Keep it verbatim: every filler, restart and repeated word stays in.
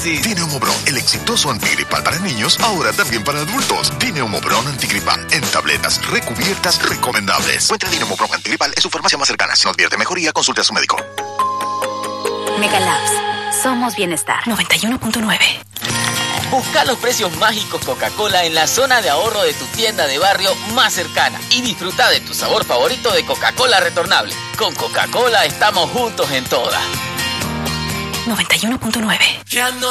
dosis. Dineumobron, el exitoso antigripal para niños, ahora también para adultos. Dineumobron antigripal, en tabletas recubiertas recomendables. Encuentre Dineumobron antigripal en su farmacia más cercana. Si no advierte mejoría, consulte a su médico. Megalabs. Somos bienestar. noventa y uno punto nueve. Busca los precios mágicos Coca-Cola en la zona de ahorro de tu tienda de barrio más cercana y disfruta de tu sabor favorito de Coca-Cola retornable. Con Coca-Cola estamos juntos en todas. noventa y uno punto nueve. Ya no